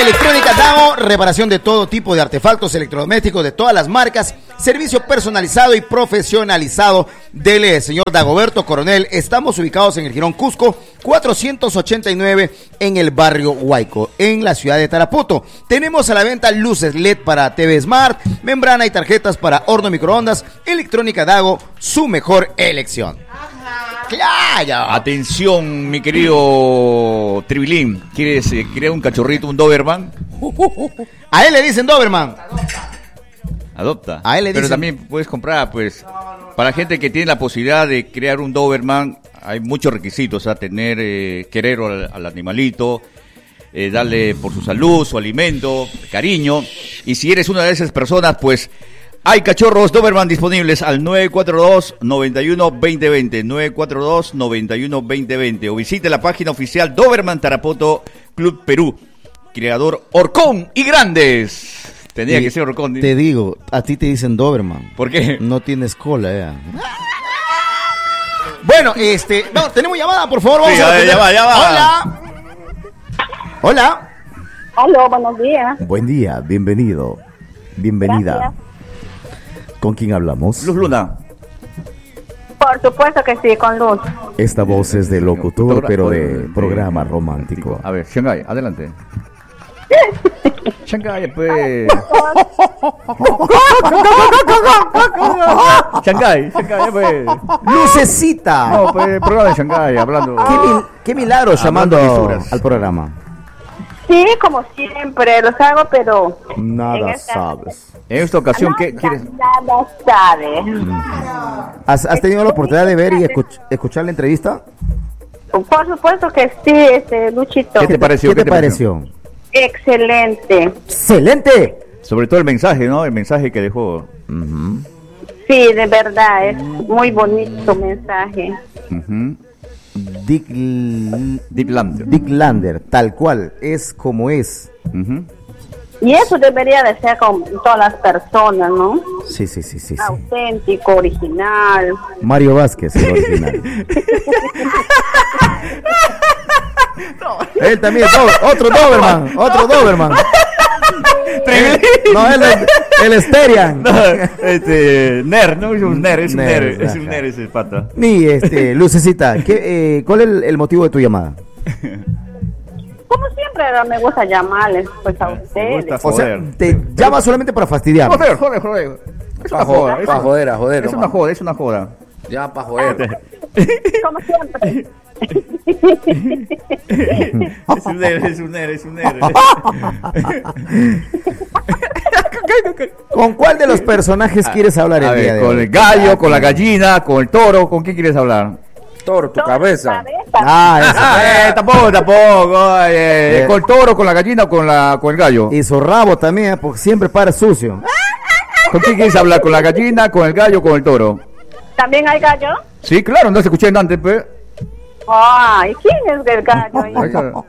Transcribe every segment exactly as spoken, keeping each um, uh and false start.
Electrónica Dago, reparación de todo tipo de artefactos electrodomésticos de todas las marcas, servicio personalizado y profesionalizado. Dele, señor Dagoberto Coronel. Estamos ubicados en el Jirón Cusco, cuatrocientos ochenta y nueve, en el barrio Huayco, en la ciudad de Tarapoto. Tenemos a la venta luces L E D para T V Smart, membrana y tarjetas para horno microondas. Electrónica Dago, su mejor elección. ¡Claro! Atención, mi querido Tribilín. ¿Quieres eh, crear un cachorrito, un Doberman? A él le dicen Doberman. Adopta. A él le dicen... Pero también puedes comprar, pues, para gente que tiene la posibilidad de crear un Doberman, hay muchos requisitos, a tener, eh, querer al, al animalito, eh, darle por su salud, su alimento, cariño. Y si eres una de esas personas, pues... hay cachorros Doberman disponibles al nueve cuatro dos, nueve uno, dos cero dos cero, nueve cuatro dos, nueve uno, dos cero dos cero, o visite la página oficial Doberman Tarapoto Club Perú, creador Orcón y Grandes. Tendría y que ser Orcón. Te digo, a ti te dicen Doberman. ¿Por qué? No tienes cola, ya. Bueno, este, no, tenemos llamada, por favor, vamos sí, a ver, ya va, ya va. Hola. Hola. Aló, buenos días. Buen día, bienvenido. Bienvenida. Gracias. ¿Con quién hablamos? Luz Luna. Por supuesto que sí, con Luz. Esta voz es de locutor, pero de programa romántico. A ver, Shanghai, adelante. Shanghai, pues. Shanghai, Shanghai, pues. Lucecita. No, pues, programa de Shanghai, hablando. Qué, mil, qué milagro llamando lisuras. al programa. Sí, como siempre, los hago, pero... Nada esta... sabes. En esta ocasión, nada, ¿qué quieres? Nada sabe. ¿Has, has tenido la oportunidad de ver y escuch- escuchar la entrevista? Por supuesto que sí, este, Luchito. ¿Qué te pareció? ¿Qué te, ¿Qué te pareció? pareció? Excelente. ¡Excelente! Sobre todo el mensaje, ¿no? El mensaje que dejó. Uh-huh. Sí, de verdad, es muy bonito mensaje. Uh-huh. Dick, L- Dick Lander. Dick Lander, tal cual, es como es. Uh-huh. Y eso debería de ser con todas las personas, ¿no? Sí, sí, sí, sí. sí. Auténtico, original. Mario Vázquez, el original. No. Él también, do- otro Doberman, otro Doberman. Eh, no, él es el Sterian. No, este, Ner, no es un Ner, es un Ner, Ner, es un ajá. Ner ese pata. Mi, este, Lucecita, ¿qué, eh, ¿cuál es el, el motivo de tu llamada? Como siempre, me gusta llamarles, pues a ustedes. gusta O sea, Joder. te llama solamente para fastidiar. Joder, joder, joder. Es una Pa' joda, joder, es pa' una- joder, a joder, es una nomás. joda, es una joda. Ya, pa' joder. Como siempre. Es un Ner, es un Ner, es un Ner. ¿Con cuál de los personajes quieres hablar el A día ver, de con hoy? el gallo, con la gallina, con el toro, ¿con quién quieres hablar? Toro, tu cabeza. Ah, ese. Ah, eh, tampoco, tampoco. eh, Eh. ¿Con el toro, con la gallina o con, la, con el gallo? Y su rabo también, ¿eh? Porque siempre para sucio. ¿Con quién quieres hablar? ¿Con la gallina, con el gallo o con el toro? ¿También hay gallo? Sí, claro, no se escuché antes, pues. Ay, ¿quién es el gallo ahí?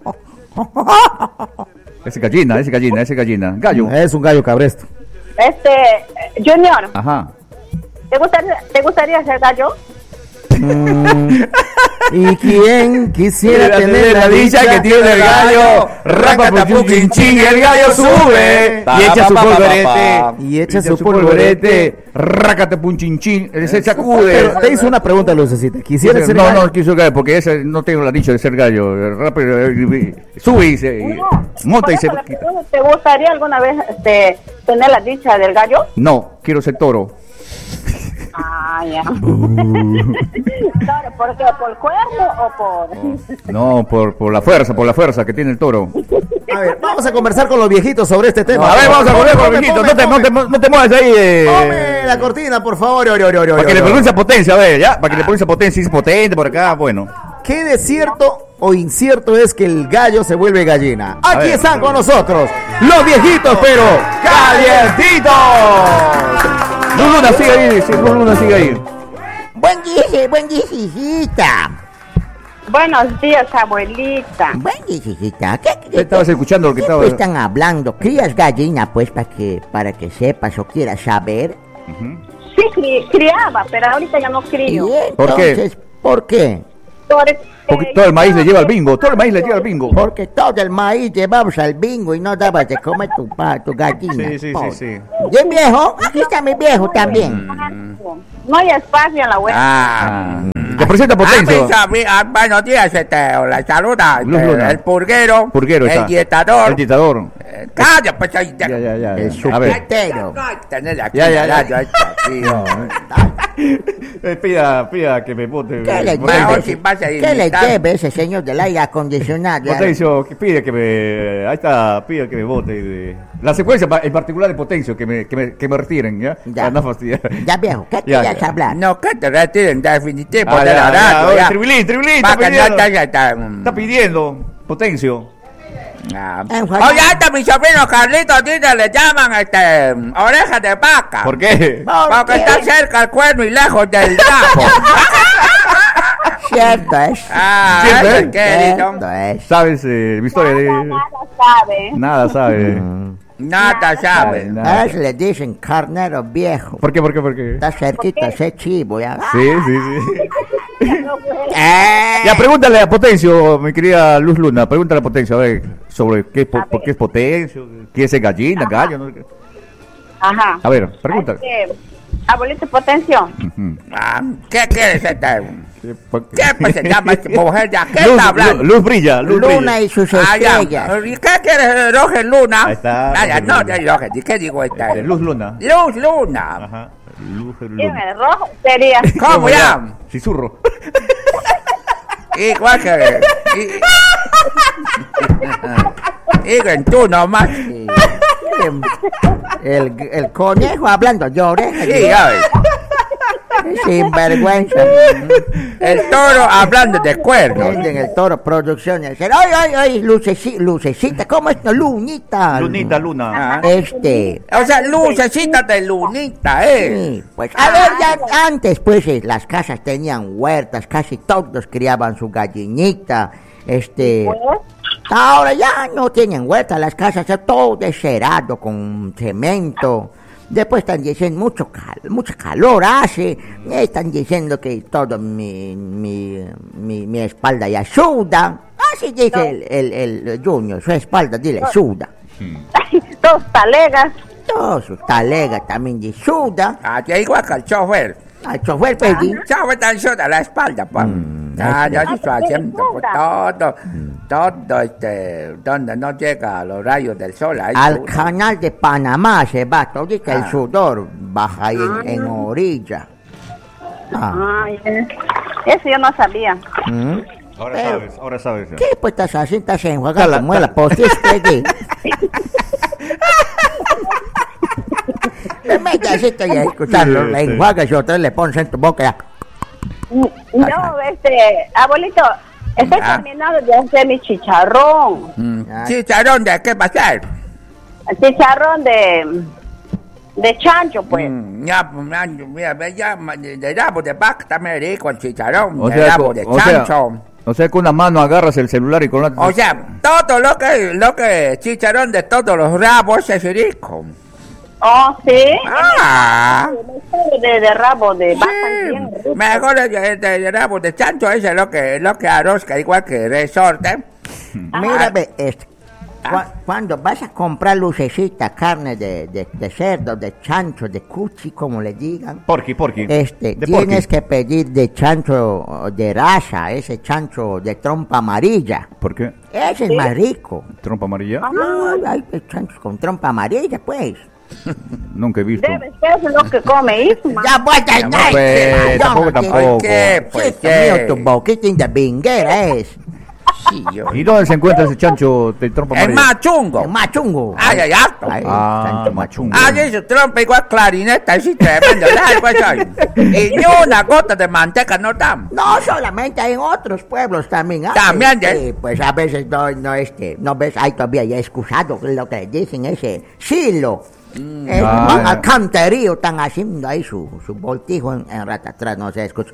Ese gallina, ese gallina, ese gallina. Gallo. Es un gallo cabresto. Este, Junior, Ajá. ¿te gustaría, ¿te gustaría ser gallo? Mm, ¿y quién quisiera tener la dicha que tiene el gallo? Racatapuquinchín, el gallo sube y echa su polvorete. Y echa su polvorete. Racatapunchinchín, él se sacude. Pero te hizo una pregunta, Lucecita. ¿Quisiera ser No, gallo? no quiso gallo, porque ese no tengo la dicha de ser gallo. Rápido, eh, sube y se y monta Por y se. eso le pregunto, ¿te gustaría alguna vez este, tener la dicha del gallo? No, quiero ser toro. Ah, ya. Claro, ¿por qué? ¿Por cuerno o por...? No, por, por la fuerza, por la fuerza que tiene el toro. A ver, vamos a conversar con los viejitos sobre este tema. A ver, vamos a volver con Ponme, el viejito. ponme, No te, no, te, ponme. no te muevas ahí. Eh, Ponme la cortina, por favor. Ori, ori, ori, para que ori, le ori. pronuncie potencia, a ver, ya. Para que le pronuncie potencia, es potente por acá, bueno. ¿Qué de cierto o incierto es que el gallo se vuelve gallina? A Aquí ver. están con nosotros los viejitos, pero calientitos. Luz Luna, sigue ahí. Sí, Luz Luna, sigue ahí. Buen día, buen día, hijita. Buenos días, abuelita. Buen día, hijita. ¿Qué, qué, ¿Qué estabas escuchando lo que qué estaba? pues están hablando? ¿Crías gallina, pues, para que, para que sepas o quieras saber? Ujú. Sí, cri- criaba, pero ahorita ya no Y crío. ¿Por qué? entonces, ¿por qué? Porque, Porque eh, todo el maíz yo- le lleva al bingo, todo el maíz le lleva al bingo. Porque todo el maíz llevamos al bingo y no dabas de comer tu, pa, tu gallina. Sí, sí, pobre. sí, sí. ¿Y el viejo? Aquí está mi viejo también. No hay espacio en la web. Ah, Te presenta Potencio. Ah, mi- ah, buenos días, este, la saluda, Luz este, Luna. el purguero, Purguero el está. dietador. El dictador. Eh, Calla, pues ahí Ya, ya, ya. El ya. A ver. supetero. Tener aquí, Ya, ya, ya. ya, ya, tío. Eh, pida, pida que me vote. ¿Qué le Mejor debe? si vas a ¿Qué le imitar. debe ese señor del aire acondicionado? Potencio, que pide que me. Ahí está, pide que me vote. de- La secuencia pa- en particular de Potencio, que me, que me, que me retiren, ¿ya? Ya. Para no fastidiar. Ya viejo, ¿qué Ya, querías ya. hablar? No, que te retiren definitivo Ah, de ya, la ya, radio, oye, ya. Tribilín, Tribilín, Pa' está que no pidiendo. te- ya te- Está pidiendo, Potencio. Ah. En Juan- Oye, hasta mi sobrino Carlito Tita le llaman este oreja de vaca. ¿Por qué? Porque está cerca el cuerno y lejos del trapo. Cierto es. Ah, Cierto, eso ¿eh? es querido. Cierto es. ¿Sabes eh, mi historia de.? Nada sabe. Nada sabe. Nada sabe. Nada. A eso le dicen carnero viejo. ¿Por qué, por qué, por qué? Está cerquita ese chivo ya. Sí, sí, sí. Eh. Ya, pregúntale a Potencio, mi querida Luz Luna, pregúntale a Potencio, a ver, sobre qué, es po- por qué es Potencio, qué es gallina, gallo, no sé qué. Ajá. A ver, pregúntale. Este, abuelito Potencio. Ujú. Ah, ¿qué quieres este? ¿Qué, por- ¿Qué pues se llama esta mujer ya? ¿Qué Luz, está hablando? luz, luz brilla, luz Luna brilla. y sus Ah, ya. estrellas. ¿Y qué quieres, Roger Luna? Ahí está, Ah, ya, Roger no, Luna. ya, Roger, ¿y ¿qué digo esta? Eh, Luz Luna. Luz Luna. Ajá. Luz ¿Quién Luna. es? Rojo sería. ¿Cómo ya? Susurro. Igual que... y- Digan tú nomás. Sí. El, el conejo hablando de oreja. Sí, ya ves. Sinvergüenza. El toro hablando de cuernos. Venden el toro producciones. Ay, ay, ay, lucecita, lucecita, ¿cómo es? No, lunita. Lunita, Luna. Ah. Este. O sea, lucecita de lunita, ¿eh? Sí, pues a ver, ya antes pues eh, las casas tenían huertas, casi todos criaban su gallinita, este, Pues, ahora ya no tienen huertas, las casas está todo desherado con cemento, después están diciendo mucho cal, mucho calor hace, están diciendo que todo mi, mi, mi, mi espalda ya suda, así dice el, el, el Junior, su espalda dile suda, dos talegas. todos sus talegas también de suda, Ah, que igual que el chofer. al chofer pedí. El chofer tan suda la espalda, pues. Mm, Ah, es yo que- sí estoy haciendo pues, todo, todo, este, donde no llega los rayos del sol. Ahí Al suda. canal de Panamá se va todito el Ah. sudor, baja ahí en, en orilla. Ah. Ay, eh. Eso yo no sabía. ¿Mm? Ahora Pero- sabes, ahora sabes. ya. ¿Qué pues estás haciendo? Estás enjuagando Cala- como la postiste aquí. Me metes así, estoy escuchando, Sí, la sí. enjuagas y otra vez le pones en tu boca ya. No, este, abuelito, estoy Ah. terminando de hacer mi chicharrón. Mm. Ah. Chicharrón, ¿de qué va a ser? El chicharrón de, de chancho, pues. Mm, ya, pues, ya, mira, ve, ya, ma- de, de rabo de vaca también rico el chicharrón, O de sea, rabo co- de o sea, chancho. o sea, con una mano agarras el celular y con la O sea, todo lo que, lo que chicharrón de todos los rabos es rico. Oh, sí. Ah, De, de rabo de vaca. sí. bien rico. Mejor el de, de- de rabo de chancho, ese es lo que, lo que arrozca igual que resorte. Mira, ve, este, cua- cuando vas a comprar lucecita, carne de, de, de cerdo, de chancho, de cuchi, como le digan, Porky, Porky. este, De tienes Porky. que pedir de chancho de raza, ese chancho de trompa amarilla. ¿Por qué? Ese es más rico. ¿Trompa amarilla? No, hay chanchos con trompa amarilla, pues. Nunca he visto. Debe ser lo que come Isma. Ya voy a Ya, pues, tampoco, tampoco. ¿Qué? Pues, Sí, mío, ¿qué? tu boquita de binguera es. Sí, yo- ¿Y dónde se encuentra ese chancho de trompa Es amarilla? más chungo. Es más chungo. Ay, ay, harto. Ay, Ah, chancho machungo. Ah, y su trompa igual clarineta, así tremendo, largo soy. Y ni una gota de manteca no dan. No, solamente hay en otros pueblos también. hay. También, ¿eh? Sí, pues a veces no, no, este, no ves, hay todavía ya excusado lo que dicen ese silo. El Ah, ya. alcanterío están haciendo ahí su, su voltijo en, en rata atrás, no se escucha.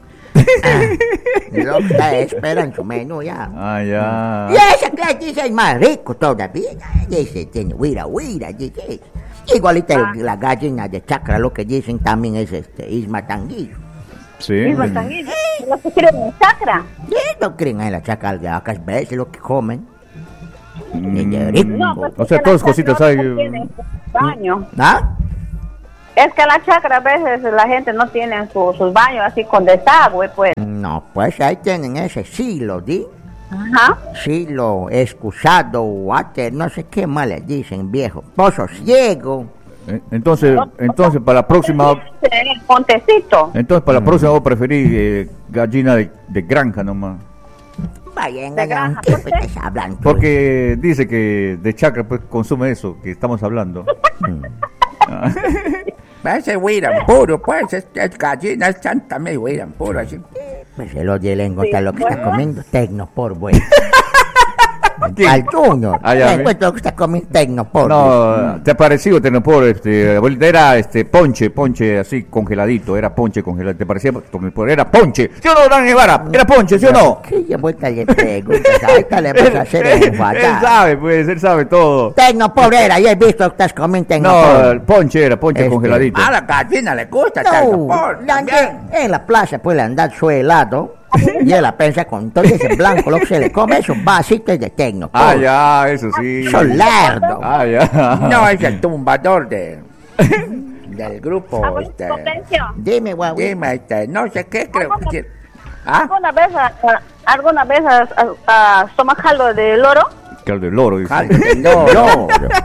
Lo que está esperan su menú ya. Ah, ya. Y ese que dice es más rico todavía. Dice, tiene huira, huira, dice. Igualita el- la gallina de chacra, lo que dicen también es este, Isma Tanguillo. Sí. Isma Tanguillo. los que quieren en chacra. Sí, no creen en la chacra de vacas, ves lo que comen. Mm. Señorito. No, pues, O sea, porque todas la cositas chacra hay. no tienen baño. ¿Ah? Es que en la chacra a veces la gente no tiene su- sus baños así con desagüe, pues. No, pues ahí tienen ese silo, ¿di? Ajá. Silo, excusado, water, no sé qué más le dicen, viejo. Pozo ciego. Eh, Entonces, entonces para la próxima, El Pontecito. entonces para la próxima vos preferís eh, gallina de, de granja nomás. Vayan, De hagan, granja, ¿qué ¿por qué? puedes hablar? Porque dice que de chacra pues consume eso que estamos hablando. Ah. Ese huiran puro, pues, es, es gallina, es chanta, me huiran puro, así. Pues el oye le encuentra lo que está bueno. comiendo Tecnopor, güey. ¿Quién? Al Junior. Ah, ya, le ¿ves? encuentra lo que está comiendo Tecnopor. No, te ha parecido Tecnopor, este, abuelita, era este ponche, ponche así congeladito, era ponche congelado, te parecía Tecnopor, era ponche, ¿sí o no, Dan Guevara? Era ponche, ¿sí o no? ¿Qué ya vuelta le preguntas? Ahorita le vas a hacer Él enfadar. sabe, pues, él sabe todo. Tecnopor era, ya he visto que estás comiendo Tecnopor. No, el ponche era, ponche Este, congeladito. A la gallina le gusta No, tecnopor, la también. gente en la plaza puede andar su helado y él la pensa con todo ese blanco, lo que se le come, esos vasitos de Tecnopor. Ah, ya, eso sí. Son lerdos. Ah, ya. No, es el tumbador de, del grupo, Abuelito este. Potencio. Dime, guau. Dime, este, no sé qué, creo que quiere. ¿Ah? ¿Alguna vez, ah, alguna vez has, has- has tomado caldo de loro? Caldo de loro, dice. Caldo de loro.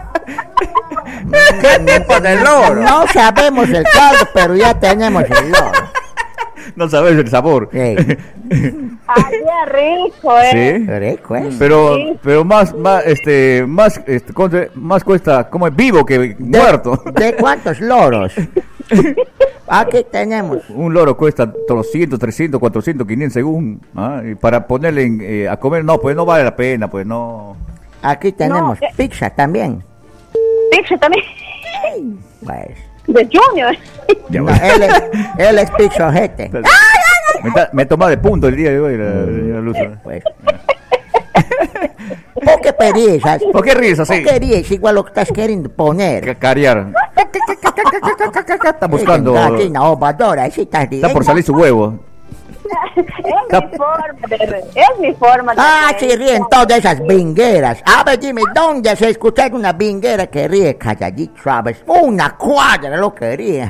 ¿Qué tipo de loro? No sabemos el caldo, pero ya tenemos el loro. No sabes el sabor. Sí. Ay, qué rico, ¿eh? Sí. Rico, ¿eh? Pero, Sí. pero más, más, este, más, este, contra- más cuesta, como es vivo que ¿De, muerto. ¿De cuántos loros? Aquí tenemos. Un loro cuesta doscientos, trescientos, cuatrocientos, quinientos según. ¿Ah? Y para ponerle en, eh, a comer, no, pues no vale la pena, pues no. Aquí tenemos No, eh. pizza también. Pizza también. Pues. De Junior. Ya, No, bueno. él, es, él es pizzojete. Me, ta- me toma de punto el día de hoy la, la luz. Pues. ¿Por qué pedís? ¿Por qué ríes así? ¿Por qué ríes? Igual lo que estás queriendo poner. Cacarear. Está buscando. Es una ovadora, así estás Está por riendo. salir su huevo. Es mi forma de reír. Es mi forma de Ah, reír. sí, ríen todas esas vingueras. A ver, dime, ¿dónde se escucha una vinguera que ríe calladito, sabes? Una cuadra lo que ríe.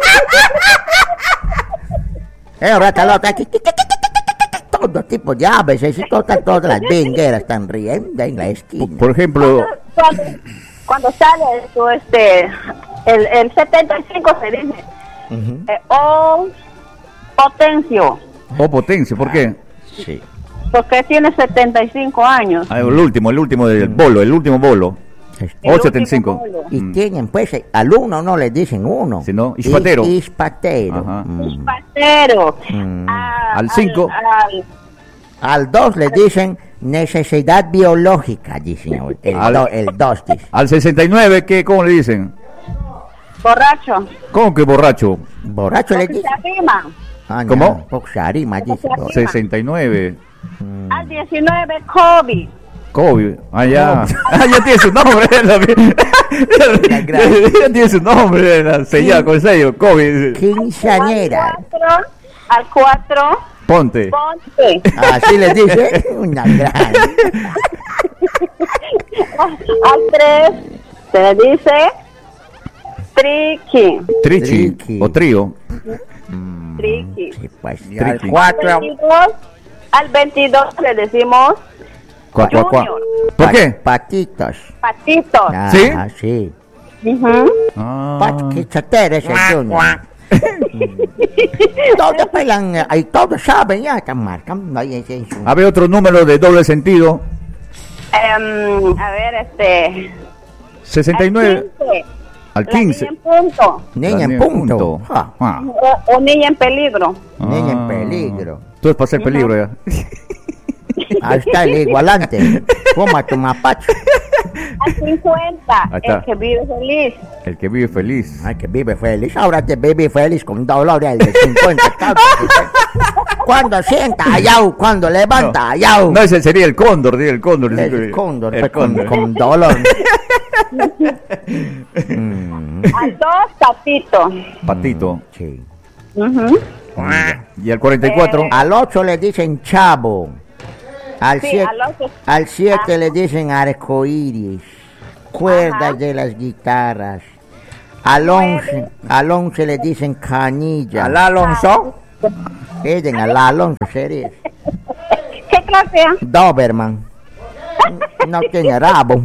Eh, ahora está la otra aquí. Todo tipo de aves, y todas, todas las vingueras están riendo en la Por, esquina. por ejemplo, Cuando, cuando sale eso, este, el, el setenta y cinco se dice, Ujú. eh, oh, Potencio, o potencia, ¿por qué? Sí. porque tiene setenta y cinco años. Ah, el último, el último del bolo, el último bolo. Este, El O setenta y cinco. último bolo. Y Mm. tienen, pues, eh, al uno no le dicen uno. Sí, ¿no? Ispatero. Is- Ispatero. Ajá. Mm. Patero. Mm. A- Al cinco. al- Al dos le dicen necesidad biológica, dicen. El, Al- do- el dos dice. Al sesenta y nueve, ¿qué, ¿cómo le dicen? borracho. ¿Cómo que borracho? Borracho le Porque se dicen. arrima. Ah, no, ¿Cómo? poco se arrima, dice. Porque sesenta y nueve. Al diecinueve, COVID. COVID. Ah, ya. Ah, ya tiene su nombre. la- ya, ya tiene su nombre. La sellada con sello. COVID. Quinceañera. Al cuatro, al cuatro, Ponte. ponte. Así le dice. Una gran. Al tres, se dice triqui. Trichi. Triqui. O trío. Triqui. Sí, pues. Y al Triqui. cuatro, Al veintidós, al veintidós le decimos Cuá, cuá, cuá. Junior. ¿Por qué? Patitos. patitos. Ah, ¿Sí? sí. Ujú. Ah. Pat, qué chatera ese Cuac, Junior. cuac. Todos pelan, eh, ahí todos saben, ya están marcando ahí ese su- A ver, otro número de doble sentido. Em, a ver, este. sesenta y nueve. Al Al quince. quince. La niña en punto. Niña en También, punto. Ah, Ah. O, o niña en peligro. niña en Ah. peligro. Tú es para hacer peligro ya. Ahí está el igualante. Fuma tu mapacho. Al cincuenta, Ahí está. el que vive feliz. El que vive feliz. Ay, que vive feliz. Ahora te vive feliz con dolor el de cincuenta. tal. Cuando sienta ayau, cuando levanta ayau. No, ese sería el cóndor, diga el cóndor. El cóndor, El pues, con, cóndor. con dolor. Mm, Al dos, patito. Patito. sí. Ujú. Y al cuarenta y cuatro. Eh, Al ocho le dicen chavo. Al Sí, siete, al ocho. al siete Ah. le dicen arcoíris. Cuerdas Ajá. de las guitarras. Al once, al once le dicen canilla. Al Alonso. Eden, al Alonso sería. ¿Qué clase? ah? Doberman. No tiene rabo.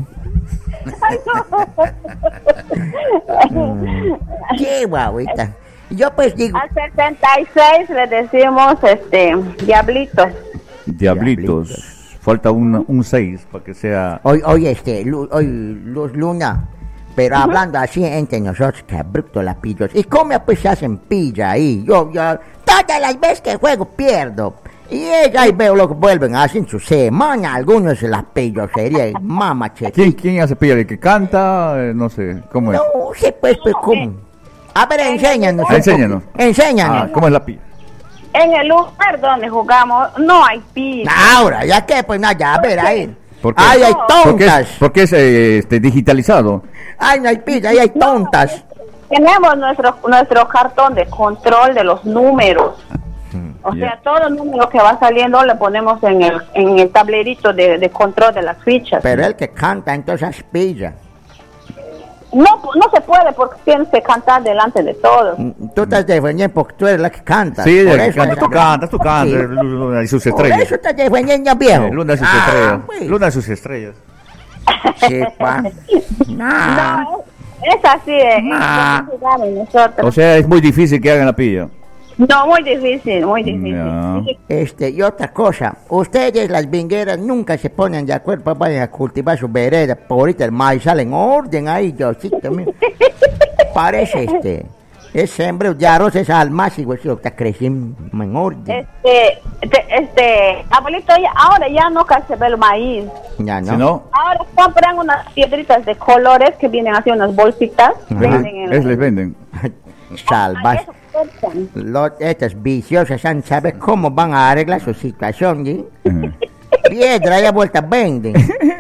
Mm, Qué guauita. Yo pues digo, Al setenta y seis le decimos este diablito. Diablitos. Falta un, un seis para que sea. hoy, hoy este, Lu- hoy Luz Luna, pero hablando así entre nosotros, que bruto la pillos. ¿Y cómo pues se hacen pilla ahí? Yo, yo, todas las veces que juego pierdo. Y ella ahí veo lo que vuelven, hacen su semana, algunos se las pillo, sería mamá che. ¿Quién, quién hace pilla? ¿El que canta? Eh, no sé, ¿cómo es? No sé pues, pues cómo. A ver, enséñanos. Ah, enséñanos. Enséñanos. Ah, ¿cómo es la pilla? En el lugar donde jugamos no hay pilla. Ahora, ya que, pues nada, ya, a ver ahí. ¿Por qué? Ay, hay Porque tontas. es, porque es eh, este, digitalizado. Ay, no hay pilla, ahí hay tontas. Tenemos nuestro nuestro cartón de control de los números. O Ya. sea, todo número que va saliendo le ponemos en el en el tablerito de, de control de las fichas. Pero el que canta, entonces pilla. No, no se puede porque tienes que cantar delante de todos. Tú estás defendiendo porque tú eres la que canta. Sí, por el que eso canta, estás- tú cantas, tú cantas. Sí. Luna y sus Por estrellas. eso estás defendiendo, viejo. Eh, Luna y sus Ah, estrellas. pues. Luna y sus estrellas. Sí, pa. Ah, No, es así. eh, Ah. es jugamos nosotros. O sea, es muy difícil que hagan la pilla. No, muy difícil, muy difícil. Ya. Este, y otra cosa, ustedes las vingueras nunca se ponen de acuerdo para vayan a cultivar su vereda, por ahorita el maíz sale en orden ahí, Diosito mío. Parece este, es sembra de arroz, es almácigo, eso está creciendo en orden. Este, este, este, abuelito, ya- ahora ya no casi se ve el maíz. Ya, ¿no? Si no, Ahora compran unas piedritas de colores que vienen así unas bolsitas. Ajá. venden en- es les venden. Salvaje. Eso compran. Los, estas viciosas han saber cómo van a arreglar su situación, ¿sí? Ujú. Piedra, ya vuelta venden.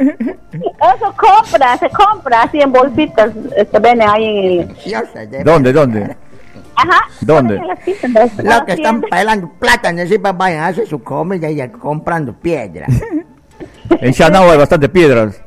Eso compra, se compra así en bolsitas, se venden ahí en el... Viciosas, de ¿Dónde, verdad. dónde? Ajá. ¿Dónde? ponen en las tiendas, Los las que están tiendas. pelando plátanos, así para vayan a hacer su comida y ya comprando piedra. En Chanao hay bastante piedras.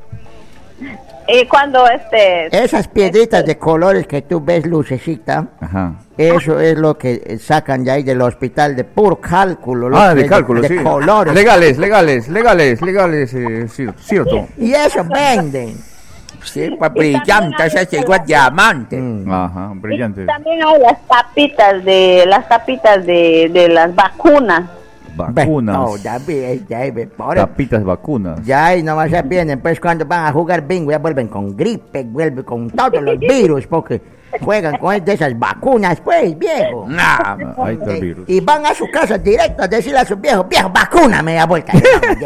Y cuando este... Esas piedritas de colores que tú ves, lucecita, Ajá. eso es lo que eh, sacan de ahí del hospital de puro cálculo. lo Ah, que de es cálculo, de sí. colores. Legales, legales, legales, legales, eh, cierto, cierto. Y eso venden. Sí, pues brillante, ese es igual diamante. Mm. Ajá, y brillante. también hay las tapitas de las tapitas de, de las vacunas. Ve, Vacunas. No, ya vi, ya vi, por eso. Tapitas vacunas. Ya ahí nomás ya vienen, pues cuando van a jugar bingo ya vuelven con gripe, vuelven con todos los virus, porque juegan con de esas vacunas, pues, viejo. Nah, Ah, ahí está el virus. Y van a su casa directo a decirle a sus viejos, viejo, vacúname a vuelta.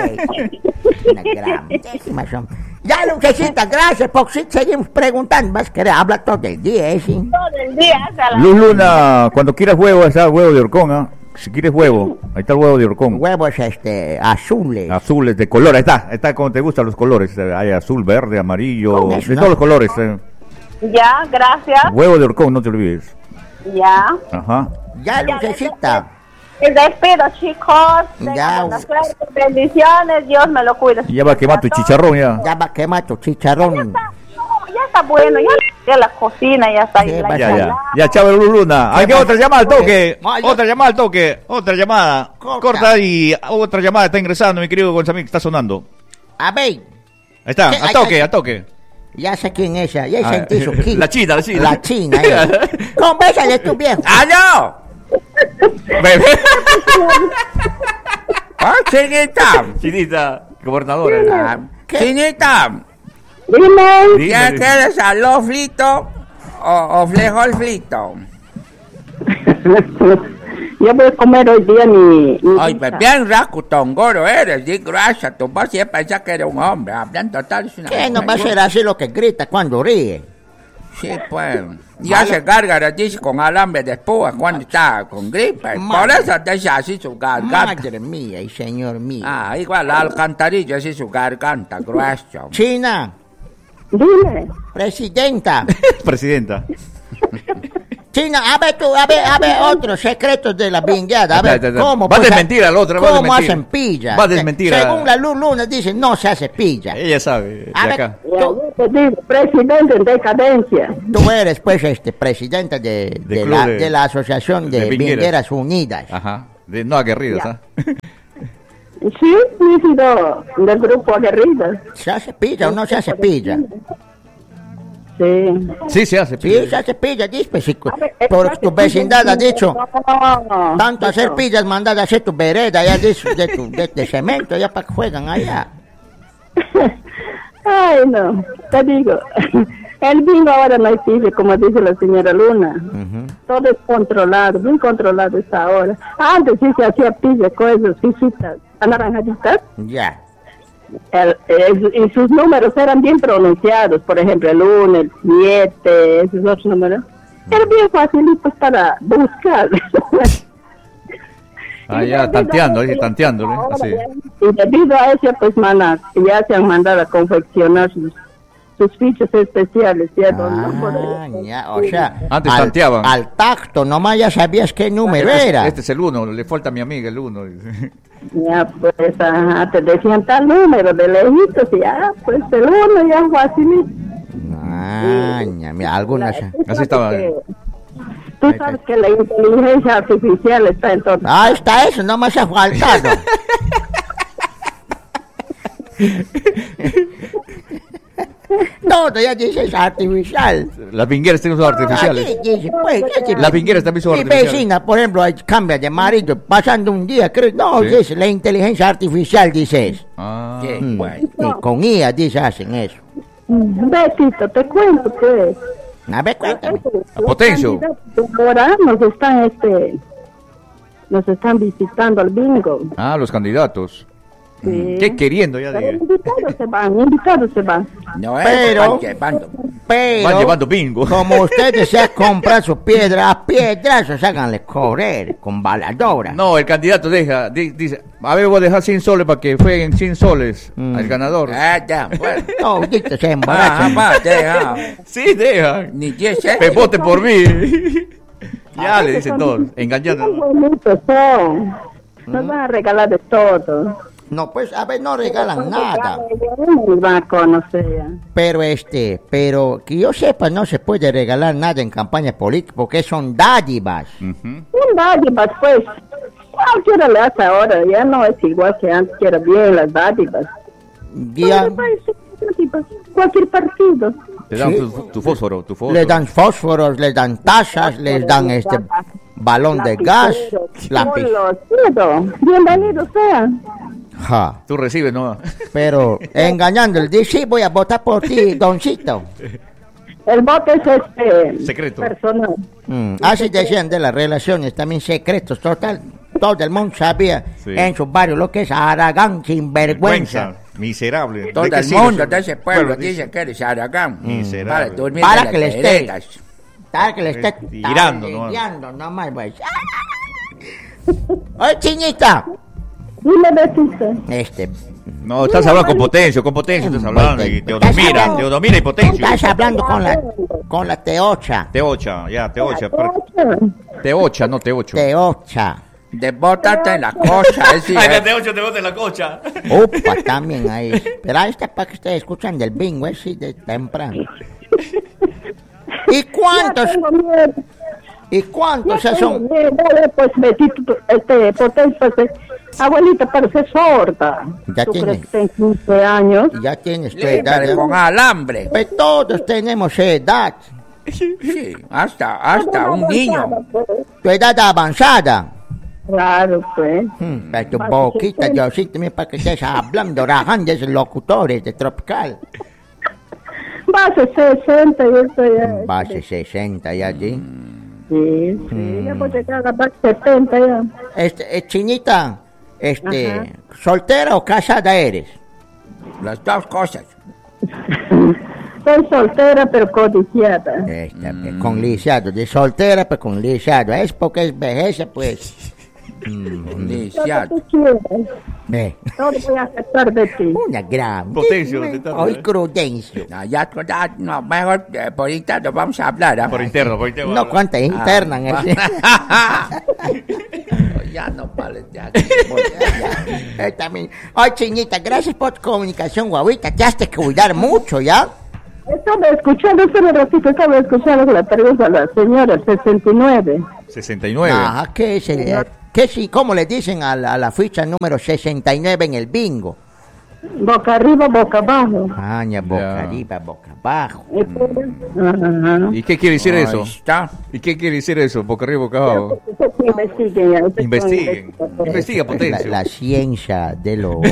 Una grandísima son. Ya, Lucecita, gracias, porque si seguimos preguntando, vas a querer hablar todo el día, ¿eh? ¿Sí? Todo el día hasta la... Luz Luna, cuando quieras huevo, está el huevo de horcón, ¿ah? Si quieres huevo, ahí está el huevo de horcón. Huevos este, azules. Azules de color, ahí está, ahí está como te gustan los colores. eh, Hay azul, verde, amarillo, Con eso, de ¿no? todos los colores. eh. Ya, gracias. Huevo de horcón, no te olvides. Ya. Ajá. Ya, Lucecita. Les despido, chicos. Ya. Tengan buena suerte, bendiciones. Dios me lo cuide. Y ya va a quemar tu chicharrón ya. Ya va a quemar tu Ya chicharrón. está, no, ya está bueno. Ya, ya la cocina ya está ahí. Sí, la vaya, Ya, ya. ensalada. Ya, chao, Luz Luna. Hay que otra llamada al toque. No, yo- Otra llamada al toque. Otra llamada. Corta. Corta y otra llamada está ingresando, mi querido Gonzalo, que está sonando. A ver, Ahí está, ¿Qué? al Ay, toque, ay. al toque. ya sé quién es ella. Ya Ah, sentí su kick. la china, la china. La china. eh. Convérsale tu viejo. ¡Aló! Bebé. ¡Ah, chinita! Chinita, gobernadora. Ah, Chinita, Dime. ¿ya Dime. quieres arroz frito o, o frijol frito? Yo voy a comer hoy día mi... mi Ay, pizza. pues bien rascutongoro eres, di gracias, tu voz siempre pensaba que era un hombre, hablando tal es una ¿Qué no va a mujer. ser así lo que grita cuando ríe? Sí, pues, ya se gargara, dice, con alambre de espúa cuando está con gripe, por Madre. eso te dice así su garganta. Madre mía y señor mío. Ah, igual la alcantarilla, así su garganta, grueso. China, Dime. presidenta. Presidenta. China, a ver tú, a ver, a ver, otros secretos de la vingueada. A ver, Ya, ya, ya. ¿cómo? Va a pues, desmentir al otro, va a ¿Cómo desmentir. hacen pilla? Va a desmentir a- Según la Luz Luna, dicen, no se hace pilla. Ella sabe, A de ver, acá. tú, Te digo, presidente en decadencia. tú eres, pues, este, presidenta de, De de, club la, de- de la Asociación de, de Vingueras. Vingueras Unidas. Ajá. De, no aguerridas, ¿ah? Sí, he sido del grupo Aguerridas. ¿Se hace pilla o no se hace pilla? Sí. Sí, se hace. Sí, se hace pilla, dice, sí, por tu vecindad ha dicho. No, Tanto hacer pillas, mandar a hacer tu vereda, ya de, de, tu- de, de cemento, ya para que juegan allá. Ay, no, te digo, el bingo ahora no existe, como dice la señora Luna. Todo es controlado, bien controlado está ahora. Antes sí se hacía pilla con esas fisitas anaranjaditas. Ya. El- el- y sus números eran bien pronunciados, por ejemplo, el uno, el siete, esos otros números. Eran bien facilitos para buscar. Ah, ya, tanteando, ahí, tanteándole, así. Y debido a eso, pues, mana, ya se han mandado a confeccionar sus, sus fichas especiales. Ya, don- no Ah, podemos- ya, o sea, Antes al, tanteaban. al tacto, nomás ya sabías qué número Este, era. es- este es el uno, le falta a mi amiga el uno. Ya, pues, ajá, te decían tal número de lejitos y ya, pues, el uno ya facilito. Ah, ya, mira, algunas. Así estaba. Tú sabes que la inteligencia artificial está en todo. Ah, está eso, nomás ha faltado. Todo ya dices artificial. Las vingueras tienen sus artificiales. Aquí dice, pues, ¿qué dice? Las vingueras también son Mi artificiales. vecina, por ejemplo, ahí cambia de marido, pasando un día, creo, no, Sí. dice, la inteligencia artificial, dices. Ah, Mm, y con I A, dice, hacen eso. Betito, te cuento que A ver, cuéntame. A Potencio. ahora nos están, este, nos están visitando al bingo. ah, los candidatos. Sí. ¿Qué queriendo ya Pero de... invitados se van, invitados se van. No es Pero- van llevando. Pero, Van llevando bingo. como usted desea comprar su piedra, a piedrazos háganle correr con baladora. No, el candidato deja, di- dice, a ver, voy a dejar cien soles para que jueguen cien soles Mm. al ganador. Ah, ya, bueno. No, dito, se Ah, emborrachan. jamás, deja. Sí, deja. Ni diez Que céntimos. vote por mí. Ya le dicen todos, Qué engañando. bonitos son. Nos van a regalar de todo. No, pues, a ver, no regalan nada. Nos van a conocer ya. Pero este, pero que yo sepa, no se puede regalar nada en campaña política porque son dádivas. Ujú. Un dádivas, pues, cualquiera le hace ahora, ya no es igual que antes, que era bien las dádivas. Ya, Pues, dádivas, cualquier partido. Te dan Sí. tu, tu fósforo, tu fósforo. les dan fósforos, les dan tazas, les dan este balón de gas, lápiz. Todo. Bienvenidos sean. Ja. Tú recibes, ¿no? Pero engañándole, dice, sí, voy a votar por ti, doncito. El voto es este Secreto. personal. Mm, Así decían de las relaciones, también secretos, total. Todo el mundo sabía Sí. en sus barrios lo que es Aragán sinvergüenza. Miserable. Todo ¿De qué el sirve mundo eso? de ese pueblo Bueno, dice que eres Aragán. Miserable. Para dormir Para en las que le esté- veredas. Tal que le esté Tirando, ¿no? tirando nomás, pues. Oye, chiñita. Dime, Betito. Este, No, estás hablando con Potencio, con Potencio estás hablando. Y Estás Teodomira, hablando- Teodomira y Potencio. estás hablando con la, con la Teocha. Teocha, ya, Teocha. pero- Ocho. Teocha, no Teocho. Teocha. De bótate en la cosa. Es decir, Ay, eh, que Teocho te bota en la cocha. Upa, también ahí. Pero ahí está para que ustedes escuchan del bingo, así de temprano. ¿Y cuántos, Ya tengo miedo. y cuántos Ya son? tengo miedo. Dale, pues, Betito, este, Potencio, pues, eh, abuelita, parece sorda. Ya Tú tiene. crees que tengo quince años. Ya tienes tu edad. límpiale con ¿ya? alambre. Pues todos tenemos edad. Sí, hasta, hasta un niño. Tu edad avanzada. Claro, pues. Hmm, pero tu boquita, yo sí también para que estés hablando, rajando esos locutores de Tropical. Base sesenta y eso ya. Base sesenta ya allí. Sí, sí, ya voy a llegar a la base setenta ya. Este, eh, Chinita, este, Ajá. ¿soltera o casada eres? Las dos cosas. Soy soltera pero codiciada. Esta, pues, con lisiado, de soltera pues con lisiado. Es porque es vejez, pues. Todo Lisiado. te quiero. Eh, Todo voy a aceptar de ti. una gran... Potencio, te está- Ay, Prudencio. No, ya, ya, no, mejor eh, por interno vamos a hablar. ¿ah? Por interno, por interno. No, cuánta interna. Ah, ese. ya no vale, ya. Eh, también. Ay, Chinita, gracias por tu comunicación, guaguita. Te has de cuidar mucho, ¿ya? Estaba escuchando, solo un ratito, estaba escuchando que le pregunta a la señora, el sesenta y nueve. sesenta y nueve. Ajá, ¿qué es el, qué sí, cómo le dicen a la, a la ficha número sesenta y nueve en el bingo? Boca arriba, boca abajo. Aña, boca Ya. arriba, boca abajo. Ajá. ¿Y qué quiere decir Ahí eso? está. ¿Y qué quiere decir eso? Boca arriba, boca abajo. Investiguen. ya, ustedes son Investiguen. investigadores. Investiga, La, Potencio. la ciencia de lo